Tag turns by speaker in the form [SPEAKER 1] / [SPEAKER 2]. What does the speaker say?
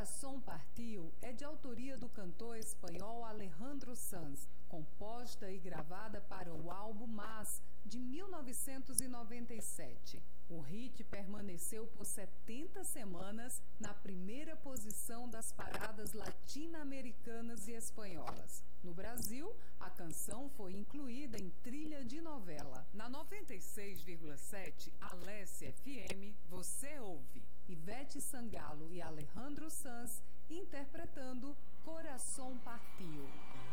[SPEAKER 1] Coração Partiu é de autoria do cantor espanhol Alejandro Sanz, composta e gravada para o álbum Más, de 1997. O hit permaneceu por 70 semanas na primeira posição das paradas latino-americanas e espanholas. No Brasil, a canção foi incluída em trilha de novela. Na 96,7 Alessia FM, você ouve Ivete Sangalo e Alejandro Sanz interpretando Coração Partiu.